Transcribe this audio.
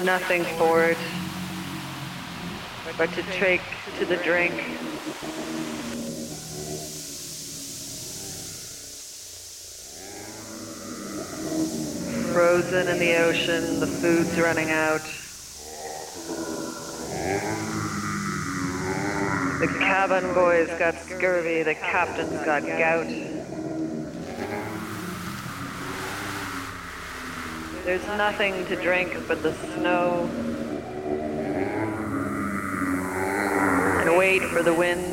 nothing for it but to take to the drink. Frozen in the ocean, the food's running out. The cabin boy's got scurvy, the captain's got gout. There's nothing to drink but the snow, and wait for the wind